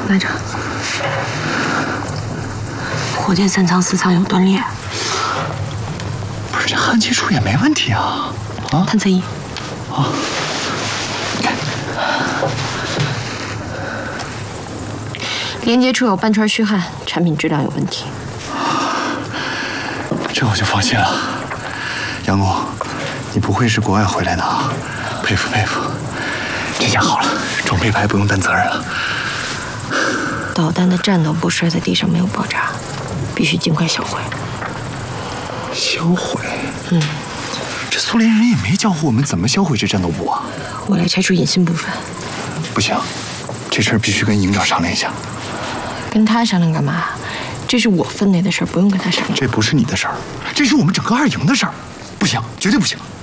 拿着。火箭3舱4舱有断裂。 不是，这焊接处也没问题啊。啊？ 探测仪。 啊。 连接处有半圈虚焊，产品质量有问题。 这我就放心了。杨工，你不会是国外回来的啊？佩服佩服。这下好了，装备牌不用担责任了。 导弹的战斗部摔在地上没有爆炸，必须尽快销毁。 销毁？这苏联人也没教会我们怎么销毁这战斗部啊。 我来拆除引信部分。 不行，这事儿必须跟营长商量一下。 跟他商量干嘛？这是我分内的事儿，不用跟他商量。 这不是你的事儿，这是我们整个2营的事儿，不行，绝对不行。